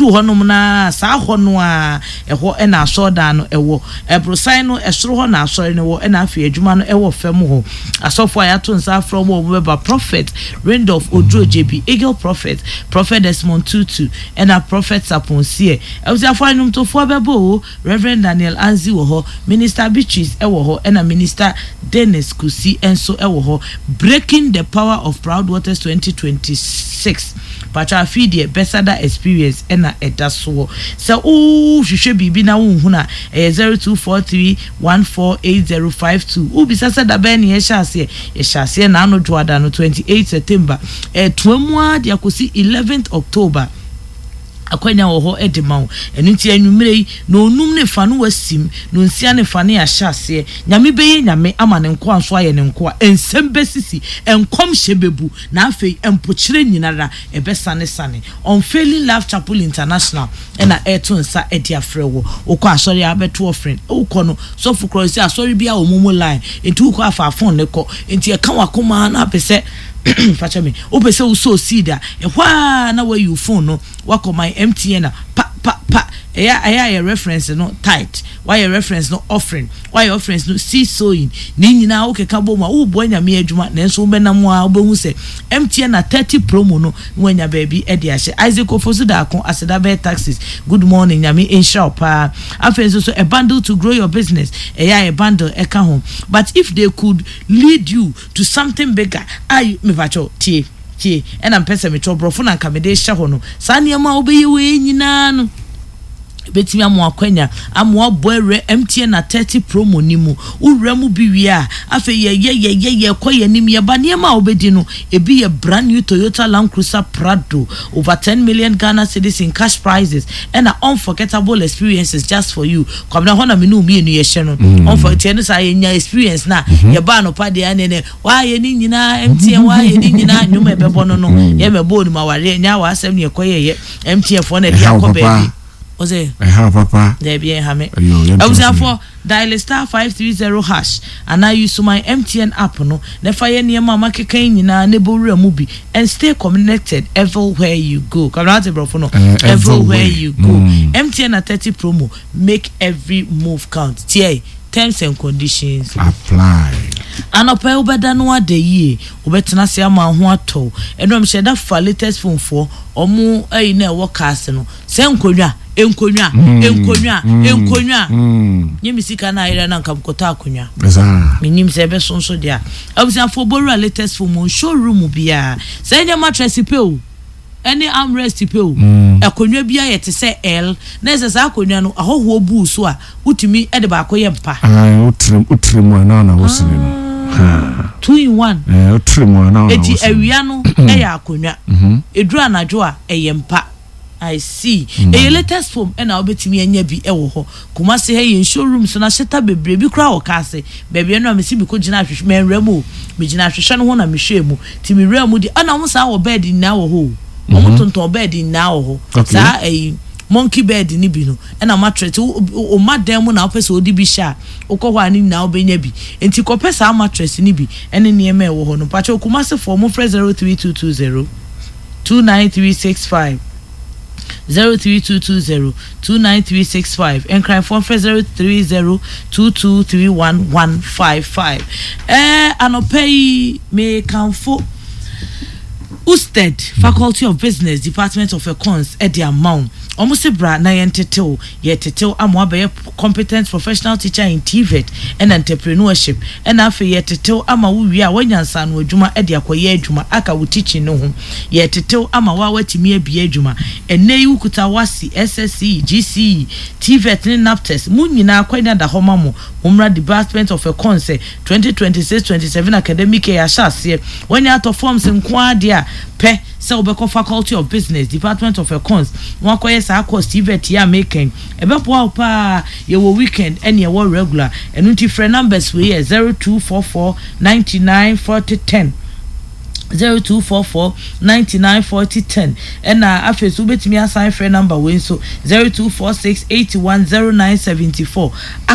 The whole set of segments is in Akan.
edu honom na saa ho no a eho e na asoda no ewo ebrosan no esoro ho na asore no wo e na afi adwuma no ewo fam ho asofo ayato nsa from Obeba Prophet Randolph Odro JB Eagle Prophet Desmond Tutu and a Prophet Saponsie ebusiafo anum to fo bebo Reverend Daniel Anzi wo ho Minister Beatrice ewo ho and a Minister Dennis Kusi enso ewo ho breaking the power of Proud Waters 2026 Pacha feed Besada experience and a edaso so hwehwe bibi na wo hu na 0243148052 ubisasa da ben ye hyase na no dwada no 28 September tuamua dia kosi 11th October akwanya wo ho edemawo enunti anwumrei no onum ne fa no wasim no nsia ne fa ne ya hyase nyame beye nyame ama ne nko anso aye ne nko ensem besisi enkom hyebebu na afei empokyere nyinara ebesane sane on Failing Love Chapel International na eto nsa ediafrewo okọ asori abeto offering okọ no so fukrosi asori bia omumu line enti ukọ afa phone ne ko enti e kan wakoma na pese facha me opese uso seed ehwa na we you phone no wakoma MTN pa aya reference no tight why your reference no offering why your reference no see sowing ni nyina okeka boma wo bo nyame adwuma nenso wo benam a obehu se MTN na 30 promo no wanya baby e de ahye Isaac Ofosu da akon aseda be taxes good morning nyame inshallah pa afenso so a bundle to grow your business a bundle e ka ho but if they could lead you to something bigger me bacho tie and I'm person me to brofo na kamede hye ho no sa niam a obeye we nyina no betimi amwa kwanya amwa boere MTN na 30 promo nimu urem bi wi a afa ye koye nim ye ba niam a obedi no ebi ye brand new Toyota Land Cruiser Prado over 10 million Ghana cedis in cash prizes and unforgettable experiences just for you come na hona me no mi enu ye hye no unforgettable sa ye nya experience na ye ba no pa de anene wa ye ni nyina MTN wa ye ni nyina nyum ebebo no ye mebo ni maware nya wa asem ne koye ye MTN fo na dia ko baby Oze papa there be hame I was for dial *530# and I use my MTN app no na fire near mama kekan nyina ne bowura mu bi and stay connected everywhere you go kamrate brofo no everywhere you go MTN na 30 promo make every move count tie terms and conditions apply anopa ubeda no ade ye ubetena se ama ho ato enom sheda fa latest phone for omu na workers no se nkonwa nyimi sika na ira na nkabukota akonwa minim se be sonso dia abusia for boru latest phone showroom bia se nya mattress pe o any armrest pe o akonwa bia ye te se L na se sa akonwa no ahoho bu so a utimi e de ba akoye mpa utrim na wosene no 2 in 1 utrim na eti awia no e ya akonwa eduru anajo a eyempa I see a latest form and I'll bet me anya bi ewo ho kuma se hey showroom so na sheta bebre bi kra wo ka se bebe no me si bi ko gina hwehwe men remu me gina hwehwe no ho na me hwemu ti me remu di ana mo sa wo bed na wo ho mo tonton bed na wo ho sa monkey bed ni bi no na mattress o madam na opese odi bi sha ukọ hwa ni na obenya bi enti ko pesa mattress ni bi ene ne eme wo ho no pa che kuma se for mo 03220 29365 03220-29365 and cry for 030-2231-155 anopay me kanfo Usted Faculty of Business Department of Accounts at the amount almost bra na yentetel yetetel amwa be competent professional teacher in TVET and entrepreneurship and afi yetetel ama wi a wanyansa no adwuma e de akoye adwuma aka wo teaching no ho yetetel ama wa watimi abia adwuma enne yi ukuta wasi SSC GCE TVET ni NAPTES munyina akwanya da homa mo umra Department of Accounts 2026-27 academic year shase when out of forms nkwa dia pe se obeko Faculty of Business Department of Accounts wakoye sa course TVET ya making ebepo pa ye wo weekend and ye wo regular and unti free numbers we 0244 99 40 10 0244 994010 and after so betimi assign friend number we so 0246 810974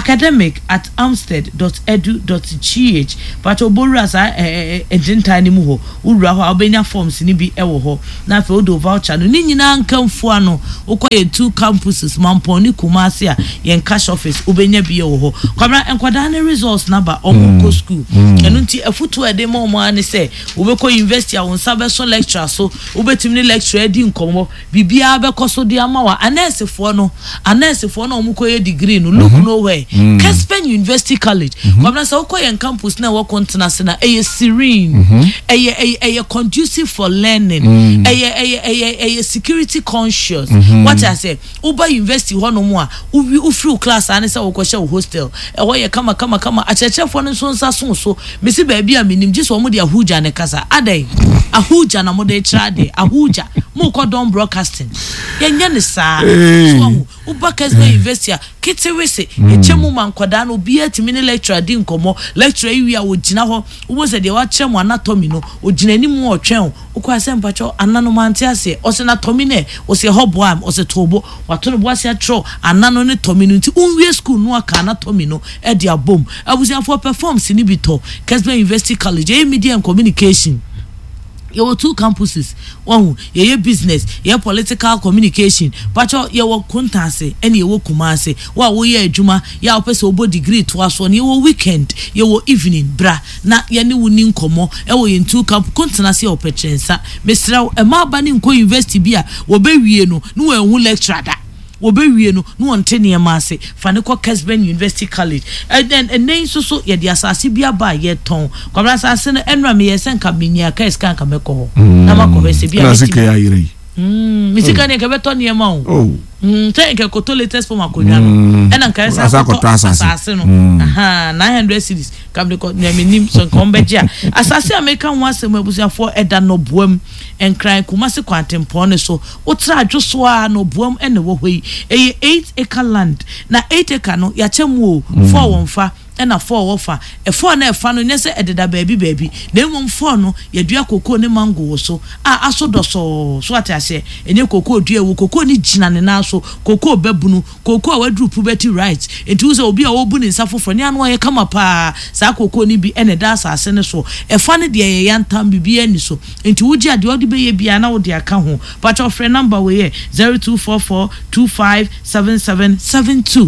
academic@amstead.edu.gh but oboru asa ejinta ni mu ho wura ho obenya forms ni bi ewo ho na afa odo voucher no ni nyina nkamfo ano okoye 2 campuses Mamponi Kumasi a yen cash office obenya bi ewo ho kwabra enkwada na results number omuko school enu nti afutu ede mo mo ani se obeko university a won sabe so lecture so obetimi lecture di nkomo bibia be koso di amawa anesefo no omukoye degree no look nowhere Caspen University College kwabra se okoye campus na wo continent na serene conducive for learning security conscious what I say Uber University hono mo a u free class ane se wo kwhye hostel wo ye kama achechefo no so nsa so mesi ba bia minim je so mo de ahuja ne kasa adai ahuja na mo de trade ahuja mo ko don broadcasting yenye ne sa so Uber Caspen University kitewese echemu mankwada no bia timi ne lecturer di nkomo lecturer yi a wo gina ho wo se de wa kyerem anatomy no o gina ni mu otwen o kwa se mpacho anano mante ase o se anatomy ne o se hoboam o se tobo wato no bo ase atro anano ne tomy no nti unwie school no aka anatomy no e dia bom abusia for performance ni bito Caspen University College media and communication. You were 2 campuses. One, ye business, ye political communication. But you were Kuntase and you were Kumase. Wa ye Juma, ya opese obo degree to us on your weekend, your evening, bra. Na yani wunin komo, in 2 camp Kuntanasi or Petrensa. Mr. Emma Banning Co University Bia, Wobe no lecturer that. Obewie no ontene amase faneko Caspen University College and then name so ye dia asase bia ba ye ton kwabra asase no enra me ye senka binia ka eskan ka meko na makobe se bia misika ne ka beto ne ma o take koto latest for makonwa no ena nka asase no 900 cities kam de ko ne minim so kombeja asase America ho asem abusuafo eda no boam enkran Kumasi Kwantempo ne so otra adwoso a no boam ene wo hoi 8 acre land na 8 acre no ya chemu 4 wonfa ena 4 wofa e 4 na e fa no nyese ededa baabi na emom 4 no ye dua koko ne mango wo so asodoso so atase enye koko dua wo koko ni gina ne na so koko babunu koko a wadru puberty right enti wo se obi a wo bu ne nsafofo ne anu ye kama pa sa koko ni bi ene da asase ne so e fa ne de ye yantam bibia ni so enti wo gi ade wo de be ye bia na wo de aka ho but our friend number we 0244257772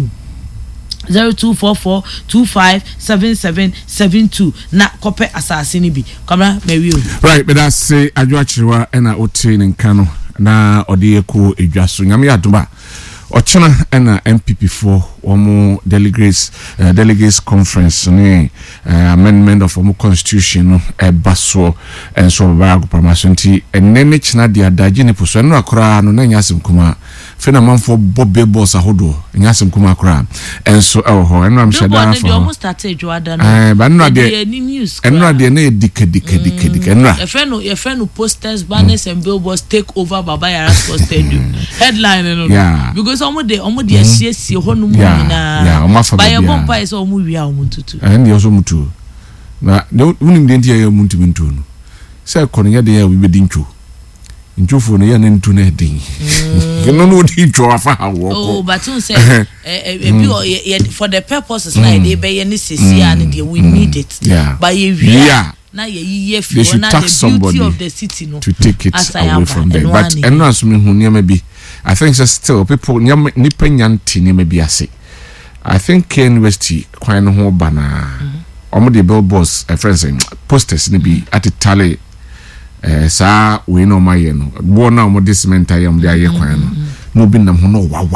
0244257772 na kope asase ni bi kamera mewio right but I say adwoachirwa ena otene nkano na ode eko edwaso nyame adoma ochena ena MPP4 omo delegates conference ni amendment of omo constitution no baso enso ba agopamaso nti enene china dia daje ne poso eno akora no na nyasem kuma fena manfo bobbe boss ahodo nyasem kuma akora enso ho eno am sheda for almost started joada no ba no de eno de na dike eno your friend posters banners and billboards take over Baba Yara Sports Stadium headline no because omo de asiesie ho no mu na ba ye bompa is omo wia omo tutu and you also mutu na unim de ntia ya muntu no say kono ya de ya we be ntwo ntwofo no ya na ntu na den no di ntwo afa hawo but you say for the purposes na dey be ye ni sesi and we need it but ye wia na ye fi na the beauty of the city no to take it away from there but eno asumi hu niam bi I think so still people nipa nyanti niam bi ase I think university kwan ho bana omo the billboards friends posters ni bi at tally sa we no maye no bo na omo this mental yam dey aye kwan no bi nam ho no wa